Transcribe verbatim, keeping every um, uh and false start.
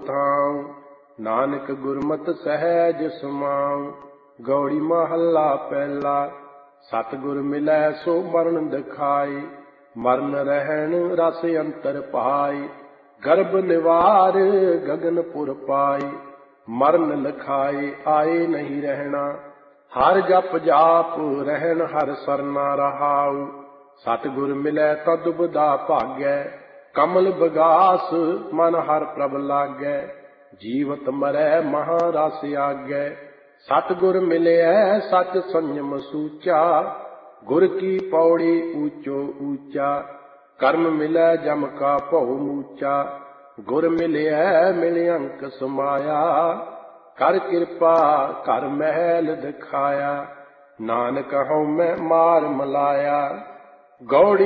थां, नानक गुरमत सहज समां। गौड़ी महला पहला। सतगुर मिलै सो मरण दिखाई, मरण रहन रस अंतर पाई। गर्भ निवार गगनपुर पाई, मरण लखाए आए नहीं रहना। हर जप जाप रहन हर सरना रहाऊ। सतगुर मिलै ता दुबदा भागै, कमल बगास मन हर प्रभ लागै। जीवत मरै महारस आगै, सतगुर मिलियै सच संयम सूचा। गुर की पौड़ी ऊंचो ऊंचा, कर्म मिलै जम का भौ मूचा। गुर मिलियै मिल अंक समाया, कर कृपा घर महल दिखाया। नानक हਉ मैं मार मलाया, गौड़ी